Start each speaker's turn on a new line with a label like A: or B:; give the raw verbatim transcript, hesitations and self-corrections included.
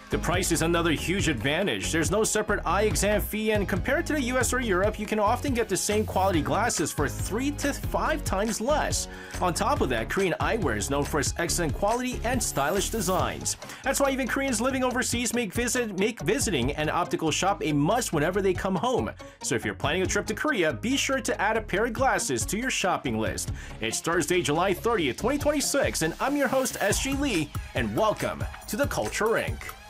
A: The price is another huge advantage. There's no separate eye exam fee, and compared to the U S or Europe, you can often get the same quality glasses for three to five times less. On top of that, Korean eyewear is known for its excellent quality and stylish designs. That's why even Koreans living overseas make visit make visiting an optical shop a must whenever they come home. So if you're planning a trip to Korea, be sure to add a pair of glasses to your shopping list. It's Thursday, July thirtieth, twenty twenty-six, and I'm your host S G Lee, and welcome to the Culture Incorporated.